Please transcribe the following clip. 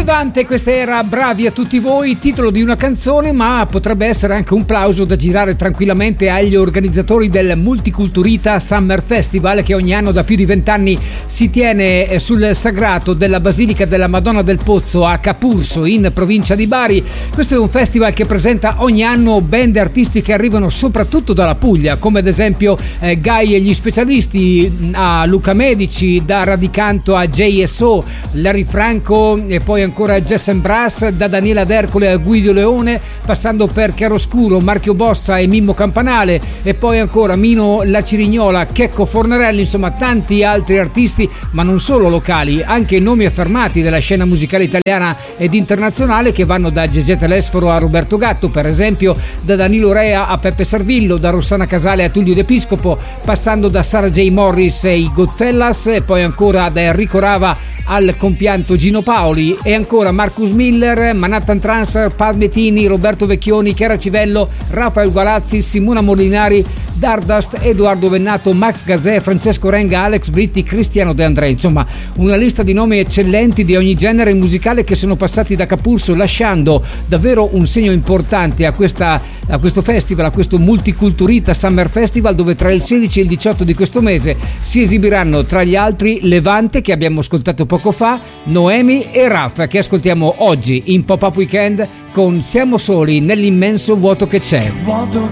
Levante, questa era Bravi a tutti voi, titolo di una canzone, ma potrebbe essere anche un plauso da girare tranquillamente agli organizzatori del Multiculturita Summer Festival, che ogni anno da più di 20 anni si tiene sul sagrato della Basilica della Madonna del Pozzo a Capurso, in provincia di Bari. Questo è un festival che presenta ogni anno band e artisti che arrivano soprattutto dalla Puglia, come ad esempio Gai e gli Specialisti, a Luca Medici, da Radicanto a JSO, Larry Franco e poi ancora Jessen Brass, da Daniela D'Ercole a Guido Leone, passando per Chiaroscuro, Marchio Bossa e Mimmo Campanale, e poi ancora Mino La Cirignola, Checco Fornarelli, insomma tanti altri artisti, ma non solo locali, anche nomi affermati della scena musicale italiana ed internazionale, che vanno da Gegè Telesforo a Roberto Gatto, per esempio, da Danilo Rea a Peppe Servillo, da Rossana Casale a Tullio D'Episcopo, passando da Sarah J. Morris e i Goodfellas, e poi ancora da Enrico Rava al compianto Gino Paoli, e ancora Marcus Miller, Manhattan Transfer, Pat Metini, Roberto Vecchioni, Chiara Civello, Rafael Gualazzi, Simona Molinari, Dardust, Edoardo Vennato, Max Gazzè, Francesco Renga, Alex Britti, Cristiano De André. Insomma, una lista di nomi eccellenti di ogni genere musicale che sono passati da Capurso, lasciando davvero un segno importante a questo festival, a questo Multiculturita Summer Festival, dove tra il 16 e il 18 di questo mese si esibiranno tra gli altri Levante, che abbiamo ascoltato poco fa, Noemi e Raf, che ascoltiamo oggi in Pop-Up Weekend con Siamo soli nell'immenso vuoto che c'è.